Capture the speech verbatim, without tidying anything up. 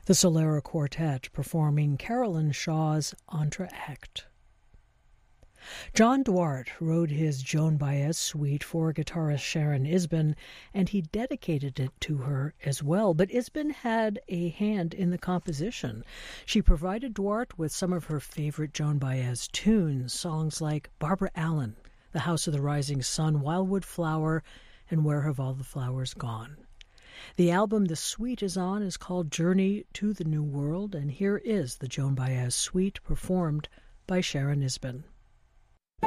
The Solera Quartet performing Carolyn Shaw's Entr'acte. John Duarte wrote his Joan Baez suite for guitarist Sharon Isbin, and he dedicated it to her as well. But Isbin had a hand in the composition. She provided Duarte with some of her favorite Joan Baez tunes, songs like Barbara Allen, The House of the Rising Sun, Wildwood Flower, and Where Have All the Flowers Gone? The album the suite is on is called Journey to the New World, and here is the Joan Baez suite performed by Sharon Isbin.